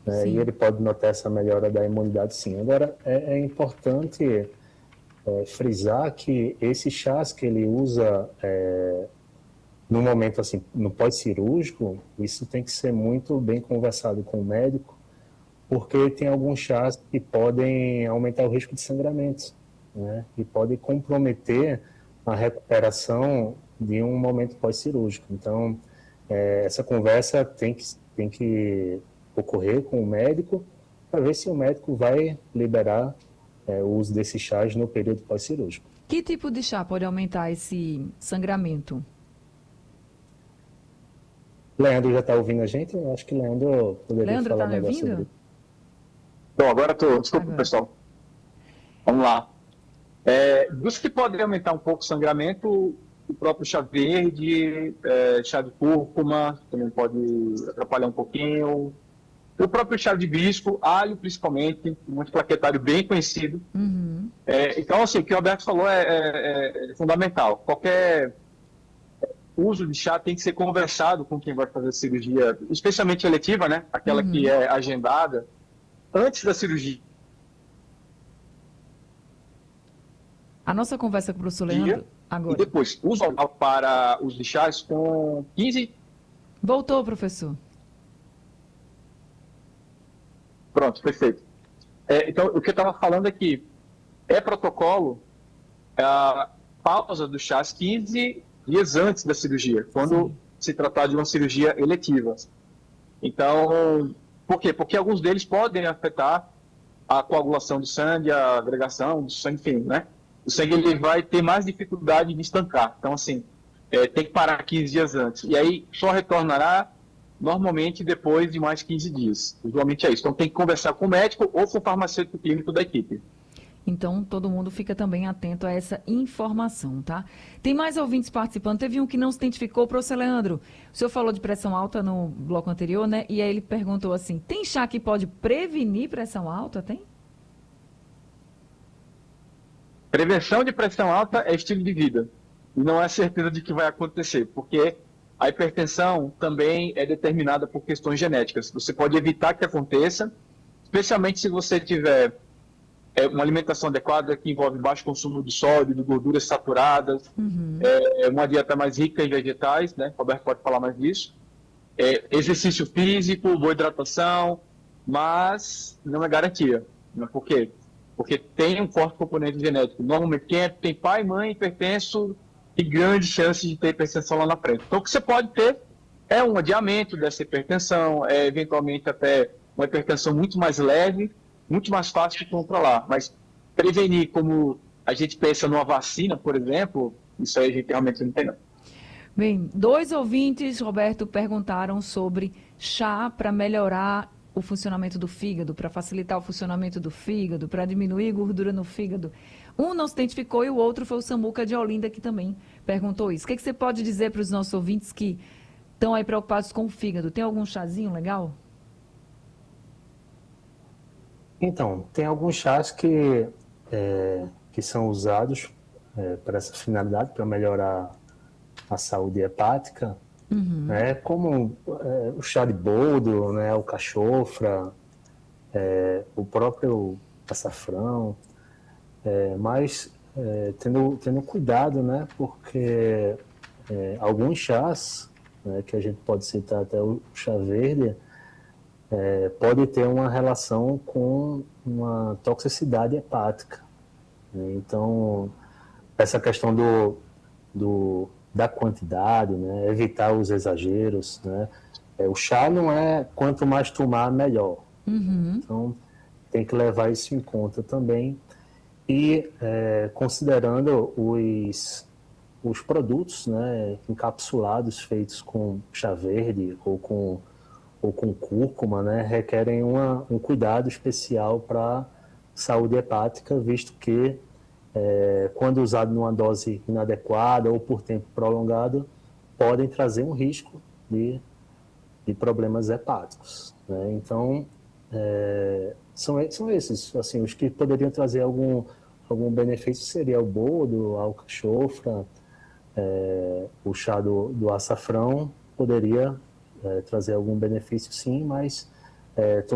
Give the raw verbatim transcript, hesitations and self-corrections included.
né? E ele pode notar essa melhora da imunidade, sim. Agora, é, é importante é, frisar que esses chás que ele usa é, no momento, assim, no pós-cirúrgico, isso tem que ser muito bem conversado com o médico, porque tem alguns chás que podem aumentar o risco de sangramentos, né? E podem comprometer a recuperação de um momento pós-cirúrgico. Então, é, essa conversa tem que, tem que ocorrer com o médico para ver se o médico vai liberar é, o uso desses chás no período pós-cirúrgico. Que tipo de chá pode aumentar esse sangramento? Leandro já está ouvindo a gente? Eu acho que Leandro poderia Leandro, tá falar me melhor sobre ouvindo? isso. Bom, agora estou. Desculpa, Agora. pessoal. Vamos lá. É, dos que podem aumentar um pouco o sangramento, o próprio chá verde, é, chá de cúrcuma, também pode atrapalhar um pouquinho. O próprio chá de hibisco, alho principalmente, um antiplaquetário bem conhecido. Uhum. É, então, assim, o que o Alberto falou é, é, é fundamental. Qualquer uso de chá tem que ser conversado com quem vai fazer a cirurgia, especialmente eletiva, né? Aquela que Uhum. é agendada antes da cirurgia. A nossa conversa com o professor Leandro, E agora. depois, uso para os de chás com quinze. Voltou, professor. Pronto, perfeito. É, então, o que eu estava falando é que é protocolo a pausa do chás quinze dias antes da cirurgia, quando Sim. se tratar de uma cirurgia eletiva. Então, por quê? Porque alguns deles podem afetar a coagulação do sangue, a agregação do sangue, enfim, né? O sangue ele vai ter mais dificuldade de estancar. Então, assim, é, tem que parar quinze dias antes. E aí só retornará normalmente depois de mais quinze dias. Usualmente é isso. Então, tem que conversar com o médico ou com o farmacêutico clínico da equipe. Então, todo mundo fica também atento a essa informação, tá? Tem mais ouvintes participando. Teve um que não se identificou, professor Leandro. O senhor falou de pressão alta no bloco anterior, né? E aí ele perguntou assim: tem chá que pode prevenir pressão alta? Tem? Prevenção de pressão alta é estilo de vida. E não é certeza de que vai acontecer, porque a hipertensão também é determinada por questões genéticas. Você pode evitar que aconteça, especialmente se você tiver é, uma alimentação adequada que envolve baixo consumo de sódio, de gorduras saturadas, Uhum. é, uma dieta mais rica em vegetais, né? O Roberto pode falar mais disso. É, exercício físico, boa hidratação, mas não é garantia. Né? Por quê? Porque tem um forte componente genético. Normalmente, quem é, tem pai, mãe, hipertenso, tem grande chance de ter hipertensão lá na frente. Então, o que você pode ter é um adiamento dessa hipertensão, é eventualmente até uma hipertensão muito mais leve, muito mais fácil de controlar. Mas prevenir, como a gente pensa numa vacina, por exemplo, isso aí a gente realmente não tem, não. Bem, dois ouvintes, Roberto, perguntaram sobre chá para melhorar o funcionamento do fígado, para facilitar o funcionamento do fígado, para diminuir gordura no fígado. Um não se identificou e o outro foi o Samuca de Olinda, que também perguntou isso. O que, que você pode dizer para os nossos ouvintes que estão aí preocupados com o fígado? Tem algum chazinho legal? Então, tem alguns chás que, é, que são usados é, para essa finalidade, para melhorar a saúde hepática, Uhum. né? Como é, o chá de boldo, né? O cachofra, é, o próprio açafrão, é, mas é, tendo, tendo cuidado, né? Porque é, alguns chás, né, que a gente pode citar até o chá verde, é, pode ter uma relação com uma toxicidade hepática, né? Então, essa questão do, do, da quantidade, né? Evitar os exageros, né? É, o chá não é quanto mais tomar, melhor. Uhum. Então, tem que levar isso em conta também. E é, considerando os, os produtos, né, encapsulados feitos com chá verde ou com ou com cúrcuma, né, requerem uma, um cuidado especial para saúde hepática, visto que, é, quando usado numa dose inadequada ou por tempo prolongado, podem trazer um risco de, de problemas hepáticos, né? Então, é, são, são esses, assim, os que poderiam trazer algum, algum benefício seria o boldo, a alcachofra, é, o chá do, do açafrão poderia é, trazer algum benefício, sim, mas é,